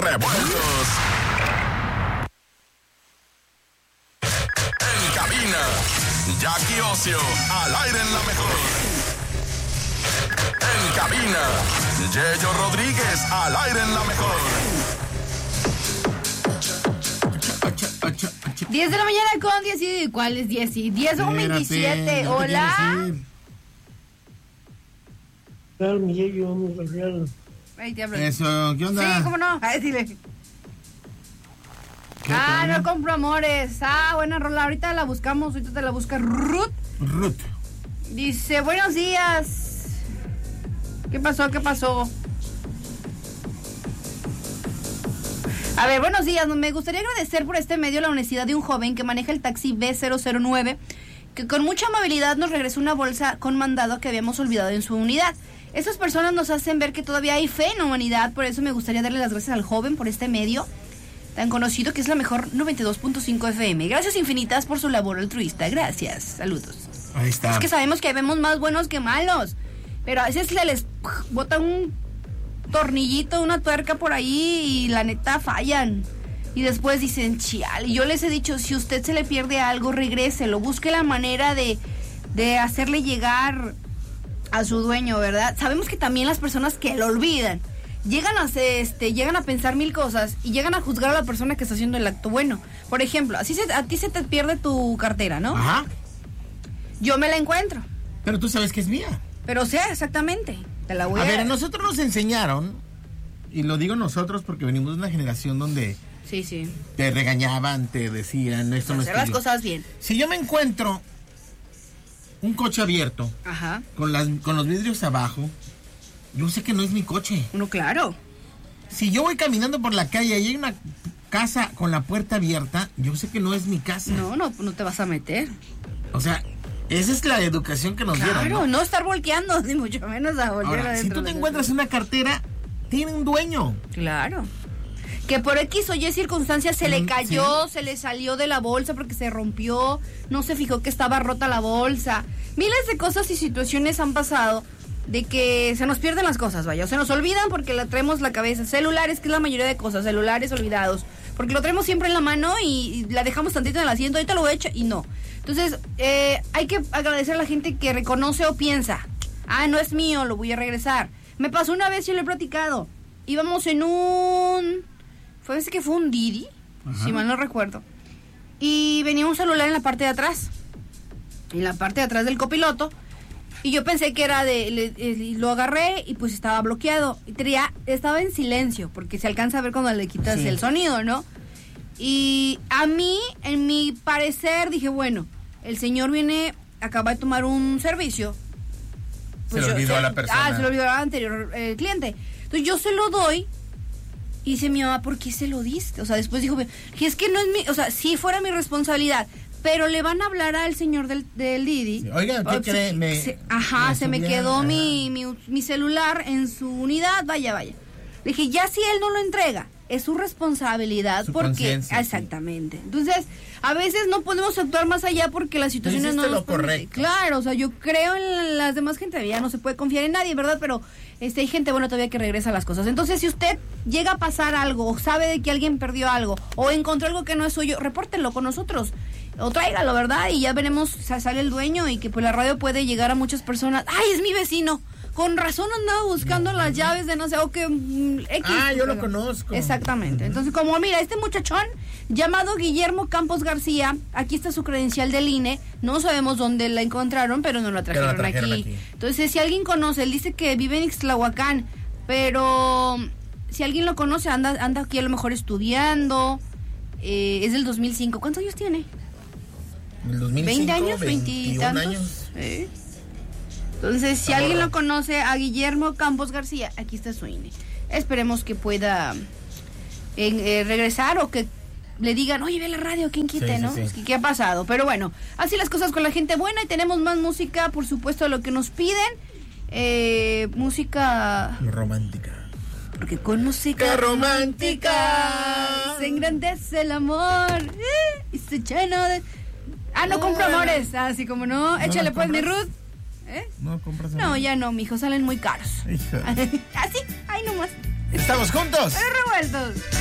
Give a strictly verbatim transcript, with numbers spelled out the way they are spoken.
revueltos. En cabina, Jackie Ocio, al aire en la mejor. En cabina, Yeyo Rodríguez, al aire en la mejor. diez de la mañana con diez y... ¿Cuál es diez y? diez o veintisiete. No Hola. Claro, mi Yeyo, vamos a hablar. Ahí te hablo. Eso, ¿qué onda? Sí, ¿cómo no? A ver, dile. Ah, no compro amores. Ah, buena rola. Ahorita la buscamos. Ahorita te la busca Ruth. Ruth. Dice, buenos días. ¿Qué pasó? ¿Qué pasó? A ver, buenos días. Me gustaría agradecer por este medio la honestidad de un joven que maneja el taxi B cero cero nueve, que con mucha amabilidad nos regresó una bolsa con mandado que habíamos olvidado en su unidad. Esas personas nos hacen ver que todavía hay fe en la humanidad, por eso me gustaría darle las gracias al joven por este medio tan conocido que es la mejor noventa y dos punto cinco F M. Gracias infinitas por su labor altruista. Gracias. Saludos. Ahí está. Es que sabemos que vemos más buenos que malos, pero a veces se les bota un tornillito, una tuerca por ahí y la neta fallan. Y después dicen, chial. Y yo les he dicho, si usted se le pierde algo, regréselo. Busque la manera de, de hacerle llegar a su dueño, ¿verdad? Sabemos que también las personas que lo olvidan llegan a este, llegan a pensar mil cosas y llegan a juzgar a la persona que está haciendo el acto bueno. Por ejemplo, así se, a ti se te pierde tu cartera, ¿no? Ajá. Yo me la encuentro. Pero tú sabes que es mía. Pero sea exactamente. Te la voy a... A ver, a nosotros nos enseñaron, y lo digo nosotros porque venimos de una generación donde Sí, sí. te regañaban, te decían, esto no es Hacer las tuyo. cosas bien. Si yo me encuentro un coche abierto, Ajá. con las con los vidrios abajo, yo sé que no es mi coche. No, claro. Si yo voy caminando por la calle y hay una casa con la puerta abierta, yo sé que no es mi casa. No, no, no te vas a meter. O sea, esa es la educación que nos Claro, dieron, no, no estar volteando, ni mucho menos a voltear Ahora, si adentro tú te de- encuentras una cartera, tiene un dueño. Claro. Que por X o Y circunstancias se le Mm, cayó, sí. se le salió de la bolsa porque se rompió, no se fijó que estaba rota la bolsa. Miles de cosas y situaciones han pasado de que se nos pierden las cosas, vaya, o se nos olvidan porque la traemos la cabeza. Celulares, que es la mayoría de cosas, celulares olvidados, porque lo traemos siempre en la mano y, y la dejamos tantito en el asiento, ahorita lo voy a echar y no. Entonces, eh, hay que agradecer a la gente que reconoce o piensa, ah, no es mío, lo voy a regresar. Me pasó una vez, yo lo he platicado, íbamos en un... Fue ese que fue un Didi, Ajá. si mal no recuerdo. Y venía un celular en la parte de atrás. En la parte de atrás del copiloto. Y yo pensé que era de... Le, eh, lo agarré y pues estaba bloqueado. Y tenía, estaba en silencio, porque se alcanza a ver cuando le quitas Sí. el sonido, ¿no? Y a mí, en mi parecer, dije, bueno, el señor viene, acaba de tomar un servicio. Se le yo- olvidó a la persona. Ah, se le olvidó al anterior eh, cliente. Entonces yo se lo doy. Y dice mi mamá, ¿por qué se lo diste? O sea, después dijo, que es que no es mi, o sea, sí fuera mi responsabilidad, pero le van a hablar al señor del, del Didi. Sí, oiga, ¿qué O sea, cree? Me- se- ajá, me se me subieron, quedó ajá. mi, mi, mi celular en su unidad, vaya, vaya. Le dije, ya si él no lo entrega, es su responsabilidad, Su porque... conciencia, sí. Exactamente. Entonces, a veces no podemos actuar más allá porque las situaciones no hiciste nos lo permiten. correcto. Claro, o sea, yo creo en las demás gente, ya no se puede confiar en nadie, ¿verdad? Pero este hay gente buena todavía que regresa las cosas. Entonces, si usted llega a pasar algo, o sabe de que alguien perdió algo, o encontró algo que no es suyo, repórtenlo con nosotros. O tráigalo, ¿verdad? Y ya veremos, o sea, sale el dueño y que pues la radio puede llegar a muchas personas. ¡Ay, es mi vecino! Con razón andaba buscando las llaves de no sé, o que... mm, X. Ah, yo lo conozco. Exactamente. Entonces, como mira, este muchachón llamado Guillermo Campos García, aquí está su credencial del I N E, no sabemos dónde la encontraron, pero no la Pero la trajeron, trajeron aquí. aquí. Entonces, si alguien conoce, él dice que vive en Ixtlahuacán, pero si alguien lo conoce, anda, anda aquí a lo mejor estudiando, eh, es del dos mil cinco. ¿Cuántos años tiene? En el dos mil cinco, ¿veinte años? ¿veinte y veintiún tantos? años. ¿Eh? Entonces, si Está alguien morro. lo conoce, a Guillermo Campos García, aquí está su I N E. Esperemos que pueda en, eh, regresar o que le digan, oye, ve la radio, ¿quién quite, Sí, sí, no? sí. Es que, ¿qué ha pasado? Pero bueno, así las cosas con la gente buena y tenemos más música, por supuesto, de lo que nos piden. Eh, música... Romántica. Porque con música ¡Qué romántica! se engrandece el amor eh, y se llena de... Ah, no compro amores, así como no. Échale los pues mi compras? Ruth. ¿Eh? No compras No, amor. ya no, mijo, salen muy caros. Hijo. Así, ahí nomás. ¿Estamos juntos? Pero revueltos.